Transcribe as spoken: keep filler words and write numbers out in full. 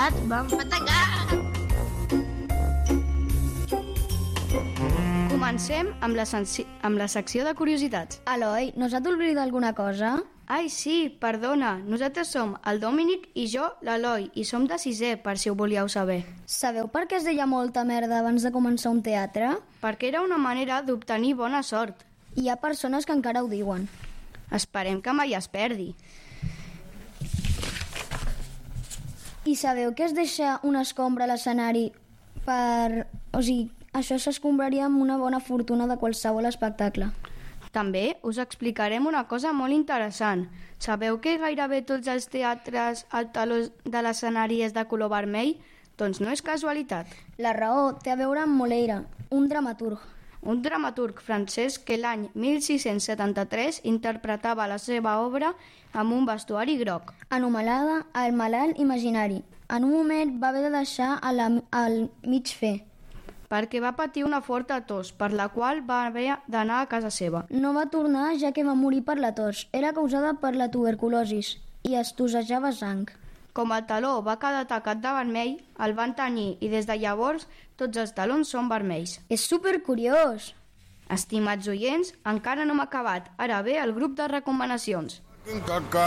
curiositat, vam patacar! Comencem amb la, sensi- amb la secció de curiositats. Eloi, no s'ha d'oblidar alguna cosa? Ai, sí, perdona, nosaltres som el Dominic i jo, l'Eloi, i som de sisè, per si ho volíeu saber. Sabeu per què es deia molta merda abans de començar un teatre? Perquè era una manera d'obtenir bona sort. Hi ha persones que encara ho diuen. Esperem que mai es perdi. I sabeu que es deixa una escombra a l'escenari per... O sigui, això s'escombraria amb una bona fortuna de qualsevol espectacle. També us explicarem una cosa molt interessant. Sabeu que gairebé tots els teatres el taló de l'escenari és de color vermell? Doncs no és casualitat. La raó té a veure amb Molière, un dramaturg. Un dramaturg francès que l'any mil sis-cents setanta-tres interpretava la seva obra amb un vestuari groc. Anomenada El malalt imaginari. En un moment va haver de deixar a la, al mig fer. Perquè va patir una forta tos, per la qual va haver d'anar a casa seva. No va tornar ja que va morir per la tos. Era causada per la tuberculosis i es tossejava sang. Com el taló va quedar tacat de vermell, el van tenyir i des de llavors tots els talons són vermells. És supercuriós! Estimats oients, encara no hem acabat. Ara ve el grup de recomanacions.